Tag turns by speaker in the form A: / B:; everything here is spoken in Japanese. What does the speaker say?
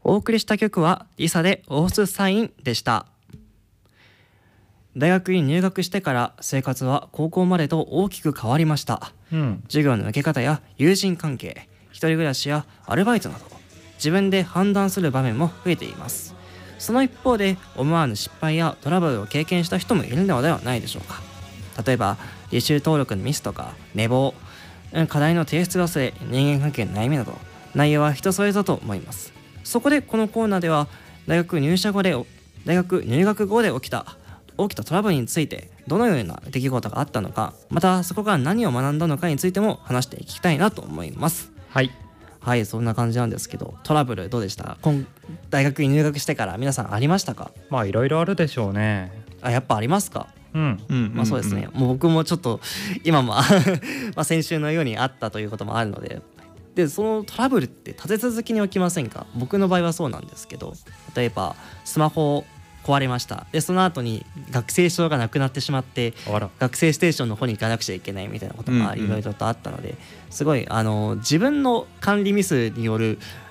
A: お送りした曲はリサでオースサインでした。大学に入学してから生活は高校までと大きく変わりました。授業の受け方や友人関係、一人暮らしやアルバイトなど自分で判断する場面も増えています。その一方で思わぬ失敗やトラブルを経験した人もいるのではないでしょうか。例えば履修登録のミスとか寝坊、課題の提出忘れ、人間関係の悩みなど内容は人それぞれと思います。そこでこのコーナーでは大学入学後で起きたトラブルについてどのような出来事があったのか、またそこから何を学んだのかについても話していきたいなと思います。はい、そんな感じなんですけど、トラブルどうでした？大学に入学してから皆さんありましたか？
B: まあいろいろあるでしょうね。
A: やっぱありますか？まあそうですね。もう僕もちょっと今も先週のようにあったということもあるので、そのトラブルって立て続けに起きませんか？僕の場合はそうなんですけど、例えばスマホ壊れました。でその後に学生証がなくなってしまって、学生ステーションの方に行かなくちゃいけないみたいなことがいろいろとあったので、すごい自分の管理ミスによる